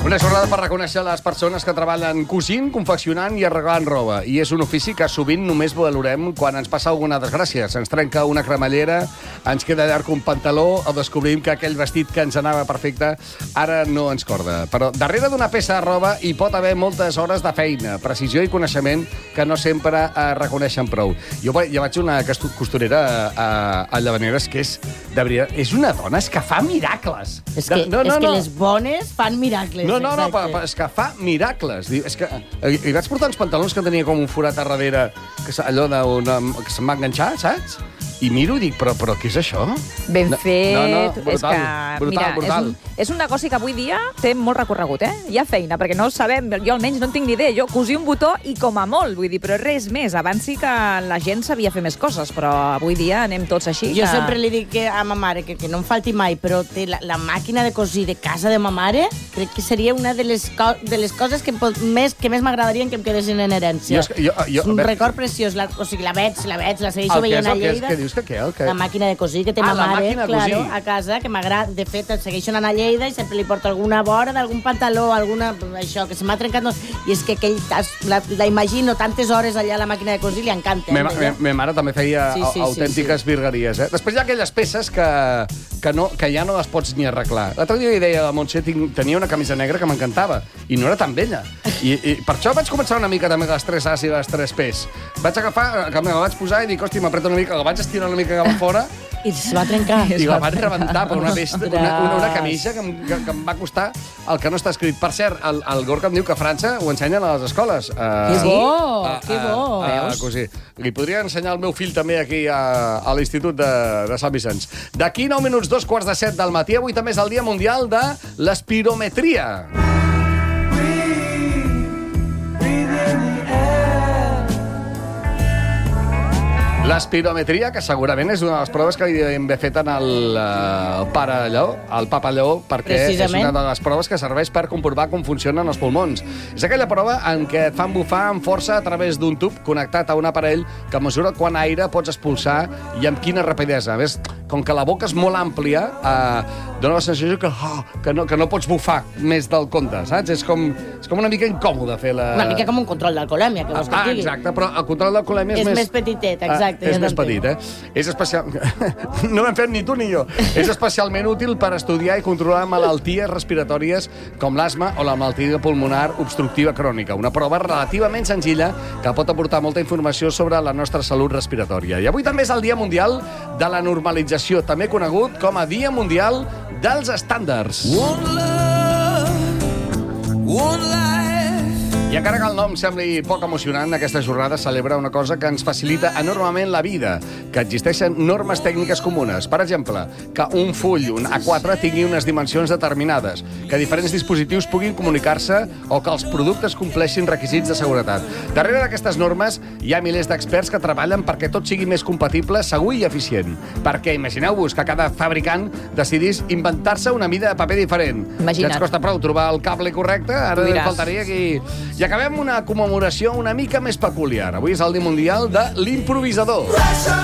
Una jornada per reconèixer les persones que treballen cosint, confeccionant i arreglant roba. I és un ofici que sovint només valorem quan ens passa alguna desgràcia. Se'ns trenca una cremallera, ens queda llarg un pantaló o descobrim que aquell vestit que ens anava perfecte ara no ens corda. Però darrere d'una peça de roba hi pot haver moltes hores de feina, precisió i coneixement que no sempre reconeixen prou. Jo vaig una costurera a Llavaneres que és, de veritat, és una dona que fa miracles. És que les bones fan miracles. No, és que fa miracles. És que hi vaig portar uns pantalons que tenia com un forat a darrere, allò que se'm va enganxar, saps? I miro i dic, però què és això? Ben fet. No, brutal. És un negoci que avui dia té molt recorregut, Hi ha feina, perquè no sabem, jo almenys no en tinc ni idea. Jo cosir un botó i com a molt, vull dir, però res més. Abans sí que la gent sabia fer més coses, però avui dia anem tots així. Jo sempre li dic a ma mare que no em falti mai, però té la màquina de cosir de casa de ma mare, crec que seria una de les coses que més m'agradarien que em quedessin en herència. És un record preciós. O sigui, la veig, la segueixo veient a Lleida. Què dius que què? La màquina de cosir que té ma mare, claro, a casa, que m'agrada. De fet, segueixo anant a Lleida i sempre li porto alguna vora d'algun pantaló, això, que se m'ha trencat. I és que la imagino tantes hores allà a la màquina de cosir, li encanta. Ma mare també feia autèntiques virgueries. Després hi ha aquelles peces que ja no les pots ni arreglar. L'altre dia deia la Montse, tenia una camisa negra que m'encantava, i no era tan vella. I per això vaig començar una mica també les 3 A's i les 3 P's. Vaig agafar, que me la vaig posar i dic, hosti, m'apreta una mica, la vaig estirar una mica cap a fora, i se va trencar. I la vaig rebentar per una camisa que em va costar el que no està escrit. Per cert, el Gorka em diu que a França ho ensenyen a les escoles. Que bo, que bo. Li podria ensenyar el meu fill també aquí a l'Institut de Sant Vicenç. D'aquí 9 minuts, 2:45 del matí. Avui també és el Dia Mundial de l'Espirometria. L'espirometria, que segurament és una de les proves que li hem fet en el pare Lleó, el papa Lleó, perquè és una de les proves que serveix per comprovar com funcionen els pulmons. És aquella prova en què et fan bufar amb força a través d'un tub connectat a un aparell que mesura quant aire pots expulsar i amb quina rapidesa. Ves, com que la boca és molt àmplia, dona la sensació que no pots bufar més del compte, saps? És com una mica incòmode fer la... Una mica com un control d'alcoholèmia, que vols que et digui. Exacte, però el control d'alcoholèmia és més petitet, exacte. És més petit, És especial... No l'hem fet ni tu ni jo. És especialment útil per estudiar i controlar malalties respiratòries com l'asma o la malaltia pulmonar obstructiva crònica. Una prova relativament senzilla que pot aportar molta informació sobre la nostra salut respiratòria. I avui també és el Dia Mundial de la Normalització, també conegut com a Dia Mundial dels Estàndards. One love, one life. I encara que el nom sembli poc emocionant, aquesta jornada celebra una cosa que ens facilita enormement la vida, que existeixen normes tècniques comunes. Per exemple, que un full, un A4, tingui unes dimensions determinades, que diferents dispositius puguin comunicar-se o que els productes compleixin requisits de seguretat. Darrere d'aquestes normes hi ha milers d'experts que treballen perquè tot sigui més compatible, segur i eficient. Perquè imagineu-vos que cada fabricant decidís inventar-se una mida de paper diferent. Imagina't. Ja ens costa prou trobar el cable correcte, ara ens faltaria aquí... I acabem una commemoració una mica més peculiar. Avui és el Dia Mundial de l'Improvisador.